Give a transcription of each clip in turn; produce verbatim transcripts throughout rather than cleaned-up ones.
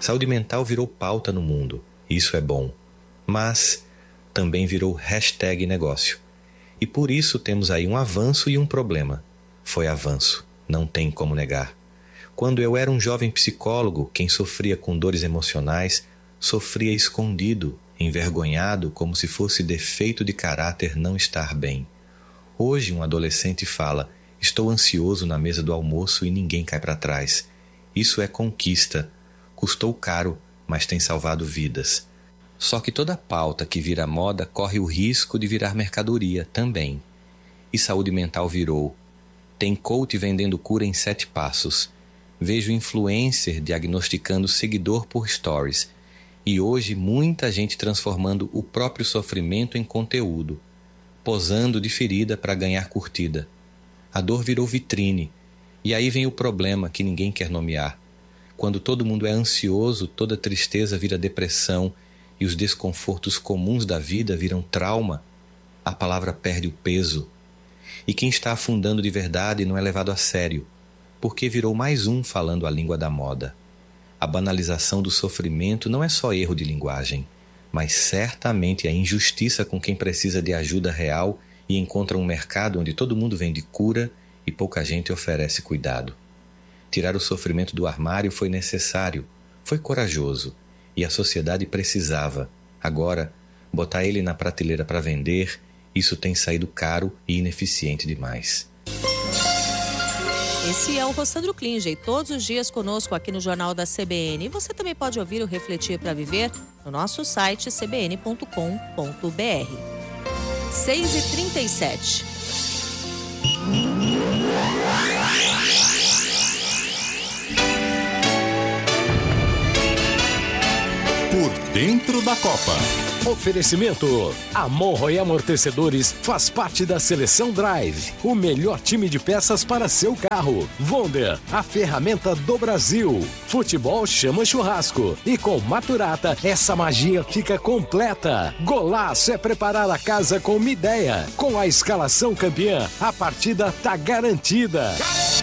Saúde mental virou pauta no mundo, isso é bom, mas também virou hashtag negócio. E por isso temos aí um avanço e um problema. Foi avanço, não tem como negar. Quando eu era um jovem psicólogo, quem sofria com dores emocionais, sofria escondido, envergonhado, como se fosse defeito de caráter não estar bem. Hoje um adolescente fala, estou ansioso na mesa do almoço e ninguém cai para trás. Isso é conquista. Custou caro, mas tem salvado vidas. Só que toda pauta que vira moda corre o risco de virar mercadoria também. E saúde mental virou. Tem coach vendendo cura em sete passos. Vejo influencer diagnosticando seguidor por stories. E hoje muita gente transformando o próprio sofrimento em conteúdo. Posando de ferida para ganhar curtida. A dor virou vitrine. E aí vem o problema que ninguém quer nomear. Quando todo mundo é ansioso, toda tristeza vira depressão e os desconfortos comuns da vida viram trauma, a palavra perde o peso. E quem está afundando de verdade não é levado a sério, porque virou mais um falando a língua da moda. A banalização do sofrimento não é só erro de linguagem, mas certamente é injustiça com quem precisa de ajuda real e encontra um mercado onde todo mundo vende cura e pouca gente oferece cuidado. Tirar o sofrimento do armário foi necessário, foi corajoso, e a sociedade precisava. Agora, botar ele na prateleira para vender, isso tem saído caro e ineficiente demais. Esse é o Rossandro Klinger, todos os dias conosco aqui no Jornal da C B N. E você também pode ouvir o Refletir para Viver no nosso site c b n ponto com ponto b r. seis e trinta e sete. Por dentro da Copa. Oferecimento. A Monroe Amortecedores faz parte da Seleção Drive, o melhor time de peças para seu carro. Wonder, a ferramenta do Brasil. Futebol chama churrasco. E com Maturata, essa magia fica completa. Golaço é preparar a casa com uma ideia. Com a escalação campeã, a partida tá garantida.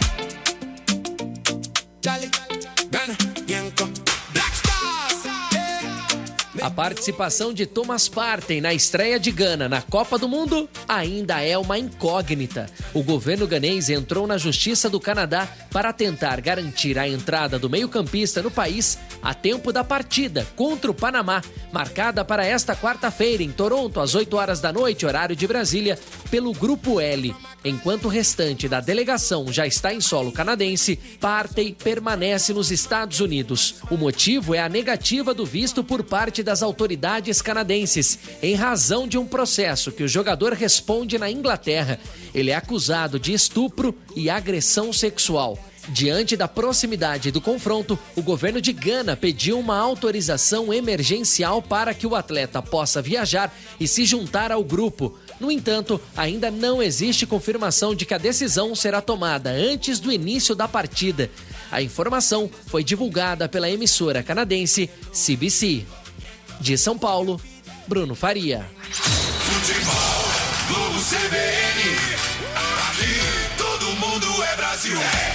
A participação de Thomas Partey na estreia de Gana na Copa do Mundo ainda é uma incógnita. O governo ganês entrou na Justiça do Canadá para tentar garantir a entrada do meio-campista no país a tempo da partida contra o Panamá, marcada para esta quarta-feira em Toronto, às oito horas da noite, horário de Brasília, pelo Grupo L. Enquanto o restante da delegação já está em solo canadense, Partey permanece nos Estados Unidos. O motivo é a negativa do visto por parte das autoridades canadenses, em razão de um processo que o jogador responde na Inglaterra. Ele é acusado de estupro e agressão sexual. Diante da proximidade do confronto, o governo de Gana pediu uma autorização emergencial para que o atleta possa viajar e se juntar ao grupo. No entanto, ainda não existe confirmação de que a decisão será tomada antes do início da partida. A informação foi divulgada pela emissora canadense C B C. De São Paulo, Bruno Faria. Futebol, Globo C B N, aqui todo mundo é Brasil.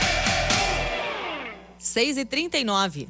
seis e trinta e nove.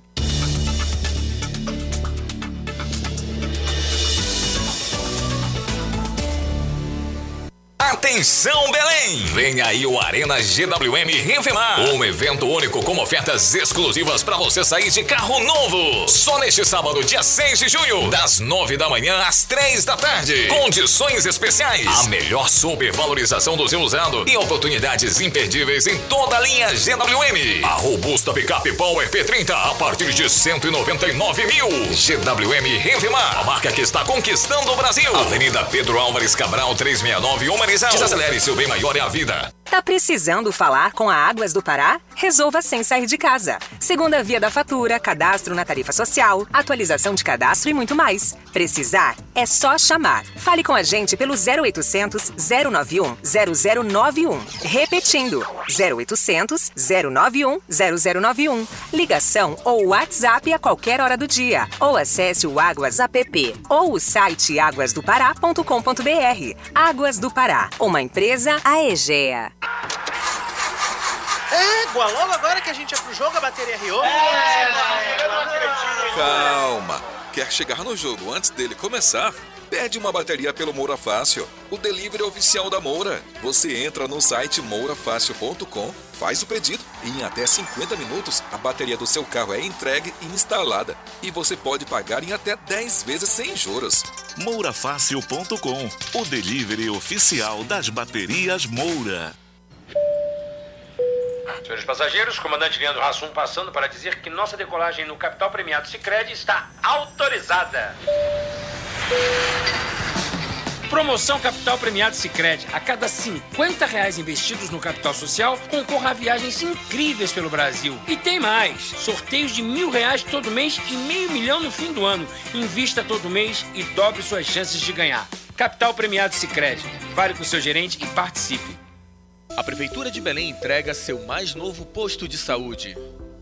Atenção, Belém! Vem aí o Arena G W M Revemar, um evento único com ofertas exclusivas para você sair de carro novo. Só neste sábado, dia seis de junho, das nove da manhã às três da tarde. Condições especiais, a melhor supervalorização do seu usado e oportunidades imperdíveis em toda a linha G W M. A robusta picape Power P trinta a partir de cento e noventa e nove mil. G W M Revemar, a marca que está conquistando o Brasil. Avenida Pedro Álvares Cabral, trezentos e sessenta e nove, Humanizado. Desacelere, seu bem maior é a vida. Tá precisando falar com a Águas do Pará? Resolva sem sair de casa. Segunda via da fatura, cadastro na tarifa social, atualização de cadastro e muito mais. Precisar? É só chamar. Fale com a gente pelo zero oitocentos, zero nove um, zero zero nove um. Repetindo, zero oitocentos, zero nove um, zero zero nove um. Ligação ou WhatsApp a qualquer hora do dia. Ou acesse o Águas App ou o site águas do pará ponto com ponto b r. Águas do Pará, uma empresa Aegea. Égua, logo agora que a gente é pro jogo, a bateria riou. É, eu não acredito. Calma. Quer chegar no jogo antes dele começar? Pede uma bateria pelo Moura Fácil, o delivery oficial da Moura. Você entra no site moura fácil ponto com, faz o pedido e em até cinquenta minutos a bateria do seu carro é entregue e instalada. E você pode pagar em até dez vezes sem juros. moura fácil ponto com, o delivery oficial das baterias Moura. Senhores passageiros, comandante Leandro Hassum passando para dizer que nossa decolagem no Capital Premiado Sicredi está autorizada. Promoção Capital Premiado Sicredi. A cada cinquenta reais investidos no capital social, concorra a viagens incríveis pelo Brasil. E tem mais. Sorteios de mil reais todo mês e meio milhão no fim do ano. Invista todo mês e dobre suas chances de ganhar. Capital Premiado Sicredi. Fale com seu gerente e participe. A Prefeitura de Belém entrega seu mais novo posto de saúde.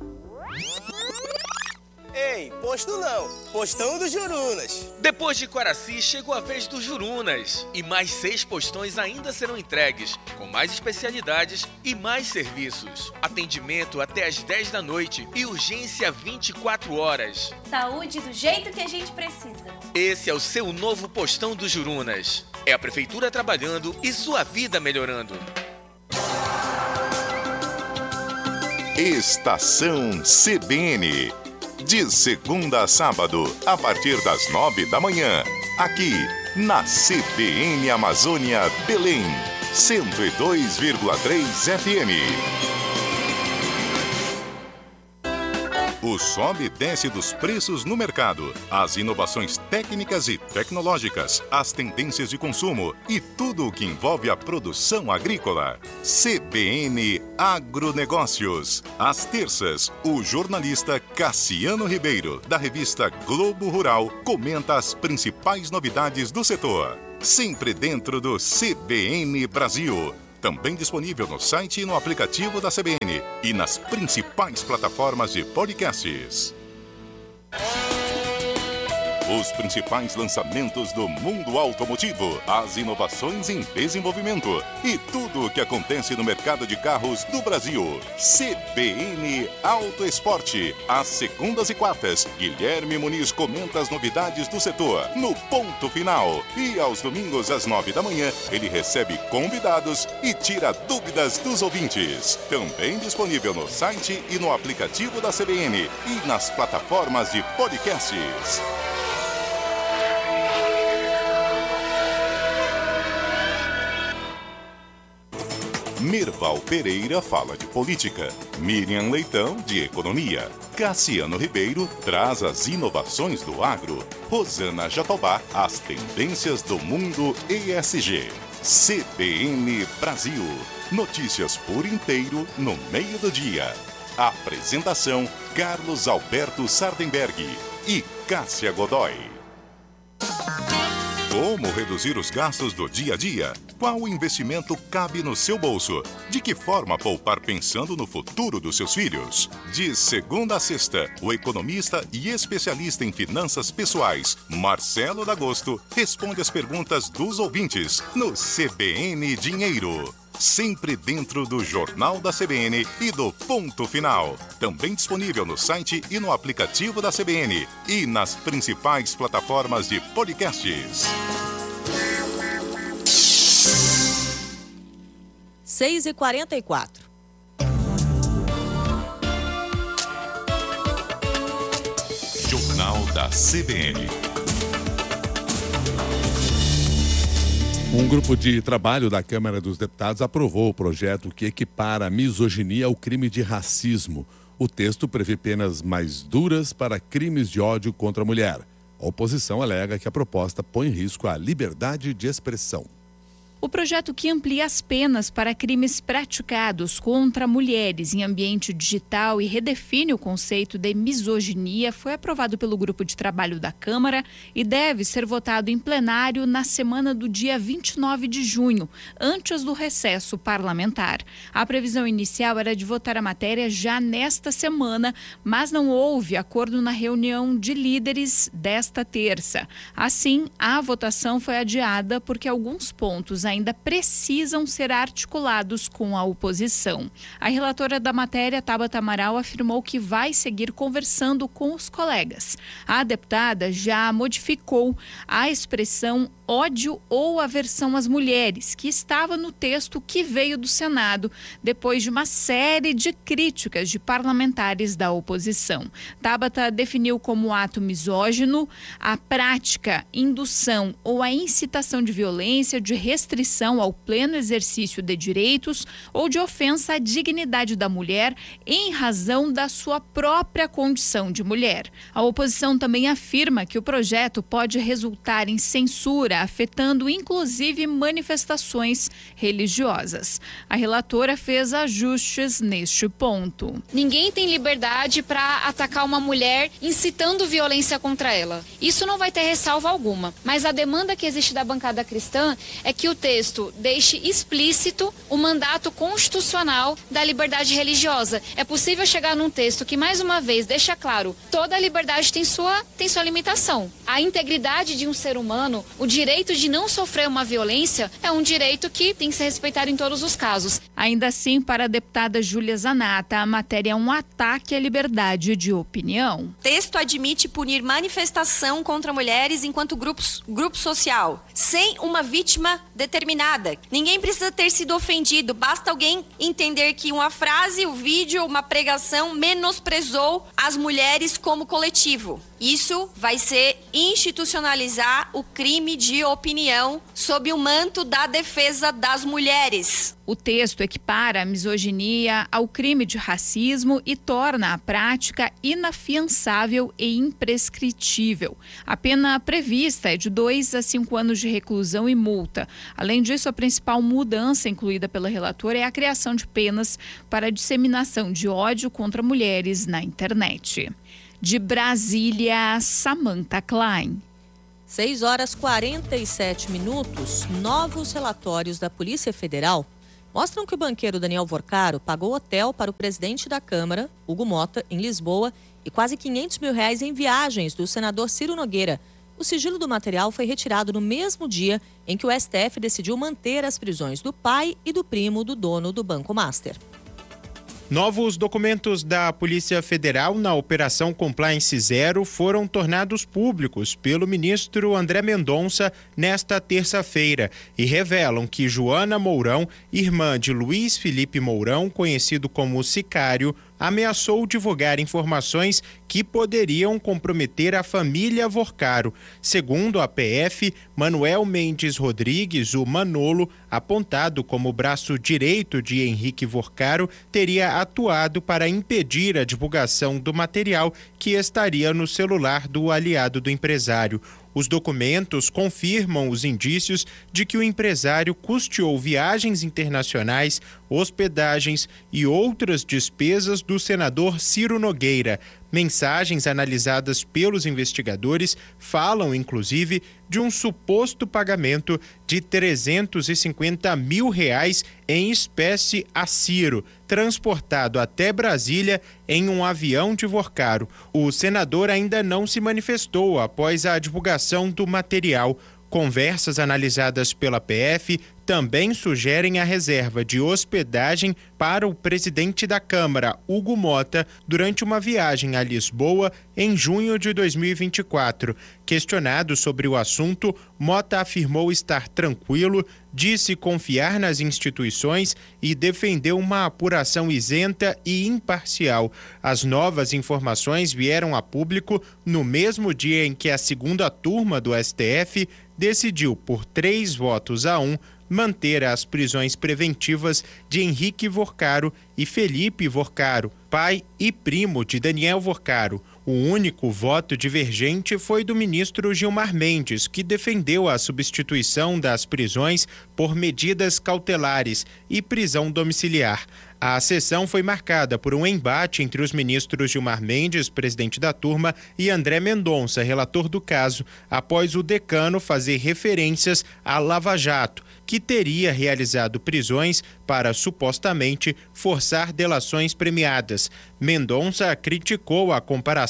Ei, posto não, postão do Jurunas. Depois de Quaraci, chegou a vez do Jurunas. E mais seis postões ainda serão entregues, com mais especialidades e mais serviços. Atendimento até às dez da noite e urgência vinte e quatro horas. Saúde do jeito que a gente precisa. Esse é o seu novo postão do Jurunas. É a Prefeitura trabalhando e sua vida melhorando. Estação C B N. De segunda a sábado, a partir das nove da manhã. Aqui, na C B N Amazônia Belém. cento e dois vírgula três F M. O sobe e desce dos preços no mercado, as inovações técnicas e tecnológicas, as tendências de consumo e tudo o que envolve a produção agrícola. C B N Agronegócios. Às terças, o jornalista Cassiano Ribeiro, da revista Globo Rural, comenta as principais novidades do setor. Sempre dentro do C B N Brasil. Também disponível no site e no aplicativo da C B N e nas principais plataformas de podcasts. Os principais lançamentos do mundo automotivo, as inovações em desenvolvimento e tudo o que acontece no mercado de carros do Brasil. C B N Auto Esporte. Às segundas e quartas, Guilherme Muniz comenta as novidades do setor no Ponto Final. E aos domingos, às nove da manhã, ele recebe convidados e tira dúvidas dos ouvintes. Também disponível no site e no aplicativo da C B N e nas plataformas de podcasts. Merval Pereira fala de política, Miriam Leitão de economia, Cassiano Ribeiro traz as inovações do agro, Rosana Jatobá as tendências do mundo E S G. C B N Brasil, notícias por inteiro no meio do dia. Apresentação Carlos Alberto Sardenberg e Cássia Godoy. Como reduzir os gastos do dia a dia? Qual investimento cabe no seu bolso? De que forma poupar pensando no futuro dos seus filhos? De segunda a sexta, o economista e especialista em finanças pessoais, Marcelo D'Agosto, responde as perguntas dos ouvintes no C B N Dinheiro. Sempre dentro do Jornal da C B N e do Ponto Final. Também disponível no site e no aplicativo da C B N e nas principais plataformas de podcasts. seis e quarenta e quatro. Jornal da C B N. Um grupo de trabalho da Câmara dos Deputados aprovou o projeto que equipara a misoginia ao crime de racismo. O texto prevê penas mais duras para crimes de ódio contra a mulher. A oposição alega que a proposta põe em risco a liberdade de expressão. O projeto que amplia as penas para crimes praticados contra mulheres em ambiente digital e redefine o conceito de misoginia foi aprovado pelo grupo de trabalho da Câmara e deve ser votado em plenário na semana do dia vinte e nove de junho, antes do recesso parlamentar. A previsão inicial era de votar a matéria já nesta semana, mas não houve acordo na reunião de líderes desta terça. Assim, a votação foi adiada porque alguns pontos ainda ainda precisam ser articulados com a oposição. A relatora da matéria, Tabata Amaral, afirmou que vai seguir conversando com os colegas. A deputada já modificou a expressão ódio ou aversão às mulheres, que estava no texto que veio do Senado, depois de uma série de críticas de parlamentares da oposição. Tabata definiu como ato misógino a prática, indução ou a incitação de violência, de restrição ao pleno exercício de direitos ou de ofensa à dignidade da mulher em razão da sua própria condição de mulher. A oposição também afirma que o projeto pode resultar em censura, afetando inclusive manifestações religiosas. A relatora fez ajustes neste ponto. Ninguém tem liberdade para atacar uma mulher incitando violência contra ela. Isso não vai ter ressalva alguma. Mas a demanda que existe da bancada cristã é que o texto deixe explícito o mandato constitucional da liberdade religiosa. É possível chegar num texto que, mais uma vez, deixa claro, toda a liberdade tem sua, tem sua limitação. A integridade de um ser humano, o direito de não sofrer uma violência, é um direito que tem que ser respeitado em todos os casos. Ainda assim, para a deputada Júlia Zanata, a matéria é um ataque à liberdade de opinião. O texto admite punir manifestação contra mulheres enquanto grupos, grupo social, sem uma vítima determinada. Ninguém precisa ter sido ofendido, basta alguém entender que uma frase, o um vídeo, uma pregação menosprezou as mulheres como coletivo. Isso vai ser institucionalizar o crime de opinião sob o manto da defesa das mulheres. O texto equipara a misoginia ao crime de racismo e torna a prática inafiançável e imprescritível. A pena prevista é de dois a cinco anos de reclusão e multa. Além disso, a principal mudança incluída pela relatora é a criação de penas para a disseminação de ódio contra mulheres na internet. De Brasília, Samantha Klein. seis horas e quarenta e sete minutos. Novos relatórios da Polícia Federal mostram que o banqueiro Daniel Vorcaro pagou hotel para o presidente da Câmara, Hugo Mota, em Lisboa, e quase quinhentos mil reais em viagens do senador Ciro Nogueira. O sigilo do material foi retirado no mesmo dia em que o S T F decidiu manter as prisões do pai e do primo do dono do Banco Master. Novos documentos da Polícia Federal na Operação Compliance Zero foram tornados públicos pelo ministro André Mendonça nesta terça-feira e revelam que Joana Mourão, irmã de Luiz Felipe Mourão, conhecido como Sicário, ameaçou divulgar informações que poderiam comprometer a família Vorcaro. Segundo a P F, Manuel Mendes Rodrigues, o Manolo, apontado como braço direito de Henrique Vorcaro, teria atuado para impedir a divulgação do material que estaria no celular do aliado do empresário. Os documentos confirmam os indícios de que o empresário custeou viagens internacionais, hospedagens e outras despesas do senador Ciro Nogueira. Mensagens analisadas pelos investigadores falam, inclusive, de um suposto pagamento de trezentos e cinquenta mil reais em espécie a Ciro, transportado até Brasília em um avião de Vorcaro. O senador ainda não se manifestou após a divulgação do material. Conversas analisadas pela P F também sugerem a reserva de hospedagem para o presidente da Câmara, Hugo Mota, durante uma viagem a Lisboa em junho de dois mil e vinte e quatro. Questionado sobre o assunto, Mota afirmou estar tranquilo, disse confiar nas instituições e defendeu uma apuração isenta e imparcial. As novas informações vieram a público no mesmo dia em que a segunda turma do S T F decidiu, por três votos a um, manter as prisões preventivas de Henrique Vorcaro e Felipe Vorcaro, pai e primo de Daniel Vorcaro. O único voto divergente foi do ministro Gilmar Mendes, que defendeu a substituição das prisões por medidas cautelares e prisão domiciliar. A sessão foi marcada por um embate entre os ministros Gilmar Mendes, presidente da turma, e André Mendonça, relator do caso, após o decano fazer referências à Lava Jato, que teria realizado prisões para supostamente forçar delações premiadas. Mendonça criticou a comparação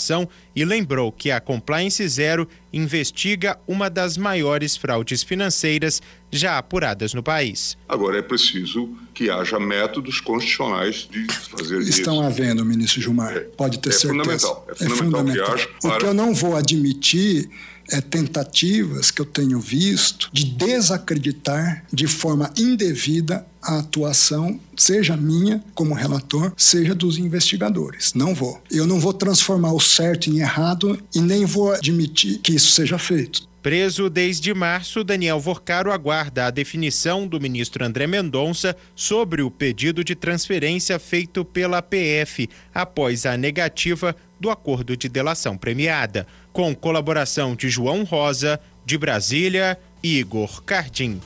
ação e lembrou que a Compliance Zero investiga uma das maiores fraudes financeiras já apuradas no país. Agora é preciso que haja métodos constitucionais de fazer isso. Estão havendo, ministro Gilmar, é, pode ter é certeza. Fundamental, é fundamental. É fundamental. Que haja para... O que eu não vou admitir é tentativas que eu tenho visto de desacreditar de forma indevida a atuação, seja minha como relator, seja dos investigadores. Não vou. Eu não vou transformar o certo em errado e nem vou admitir que isso seja feito. Preso desde março, Daniel Vorcaro aguarda a definição do ministro André Mendonça sobre o pedido de transferência feito pela P F após a negativa do acordo de delação premiada. Com colaboração de João Rosa, de Brasília, Igor Cardim.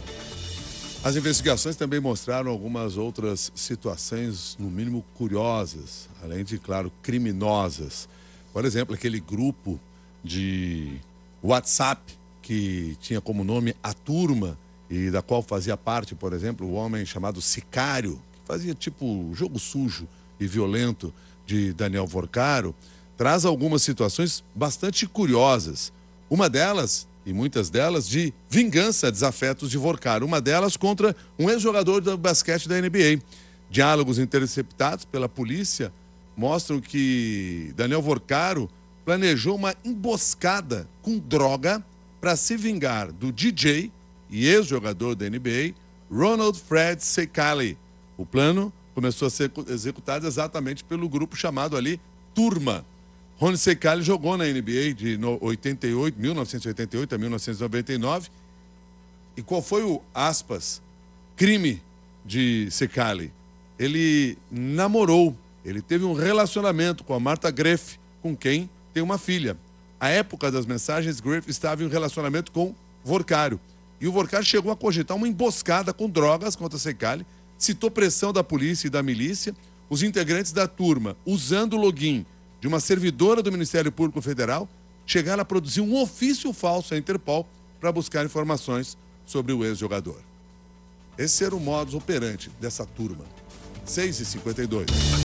As investigações também mostraram algumas outras situações, no mínimo curiosas, além de, claro, criminosas. Por exemplo, aquele grupo de WhatsApp que tinha como nome A Turma e da qual fazia parte, por exemplo, o homem chamado Sicário, que fazia tipo jogo sujo e violento de Daniel Vorcaro, traz algumas situações bastante curiosas. Uma delas, e muitas delas, de vingança, desafetos de Vorcaro. Uma delas contra um ex-jogador do basquete da N B A. Diálogos interceptados pela polícia mostram que Daniel Vorcaro planejou uma emboscada com droga para se vingar do D J e ex-jogador da N B A, Ronald Fred Secali. O plano começou a ser executado exatamente pelo grupo chamado ali Turma. Ronald Secali jogou na N B A de oitenta e oito, mil novecentos e oitenta e oito a mil novecentos e noventa e nove. E qual foi o, aspas, crime de Secali? Ele namorou, ele teve um relacionamento com a Martha Greff, com quem tem uma filha. À época das mensagens, Greff estava em um relacionamento com Vorcaro. E o Vorcaro chegou a cogitar uma emboscada com drogas contra Secali, citou pressão da polícia e da milícia. Os integrantes da turma, usando o login de uma servidora do Ministério Público Federal, chegaram a produzir um ofício falso à Interpol para buscar informações sobre o ex-jogador. Esse era o modus operandi dessa turma. seis e cinquenta e dois.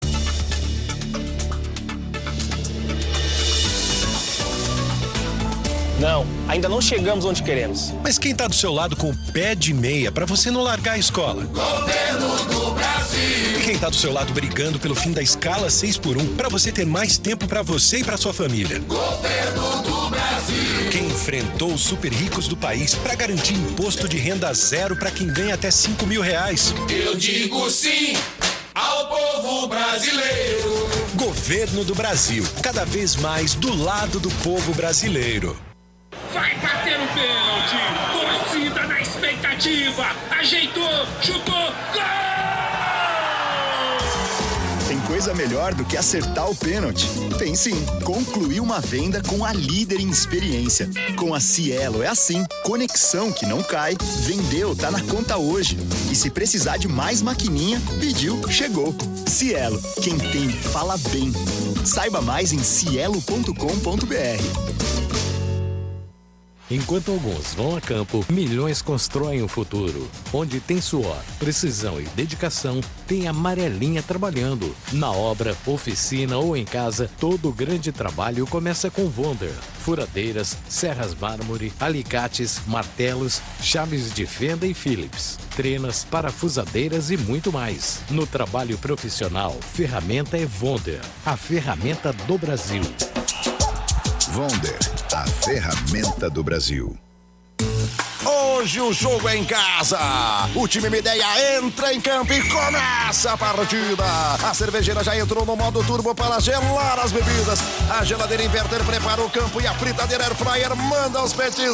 Não, ainda não chegamos onde queremos. Mas quem tá do seu lado com o pé de meia para você não largar a escola? Governo do Brasil. E quem tá do seu lado brigando pelo fim da escala seis por um para você ter mais tempo para você e para sua família? Governo do Brasil. Quem enfrentou os super ricos do país para garantir imposto de renda zero para quem ganha até cinco mil reais? Eu digo sim ao povo brasileiro. Governo do Brasil, cada vez mais do lado do povo brasileiro. Vai bater o pênalti, torcida na expectativa, ajeitou, chutou, gol! Tem coisa melhor do que acertar o pênalti? Tem sim, concluir uma venda com a líder em experiência. Com a Cielo é assim, conexão que não cai, vendeu, tá na conta hoje. E se precisar de mais maquininha, pediu, chegou. Cielo, quem tem, fala bem. Saiba mais em cielo ponto com ponto br. Enquanto alguns vão a campo, milhões constroem o futuro. Onde tem suor, precisão e dedicação, tem a Amarelinha trabalhando. Na obra, oficina ou em casa, todo grande trabalho começa com Wonder. Furadeiras, serras mármore, alicates, martelos, chaves de fenda e Phillips. Trenas, parafusadeiras e muito mais. No trabalho profissional, ferramenta é Wonder, a ferramenta do Brasil. Wonder, a ferramenta do Brasil. Hoje o jogo é em casa. O time Mideia entra em campo e começa a partida. A cervejeira já entrou no modo turbo para gelar as bebidas. A geladeira inverter prepara o campo e a fritadeira air fryer manda os petiscos.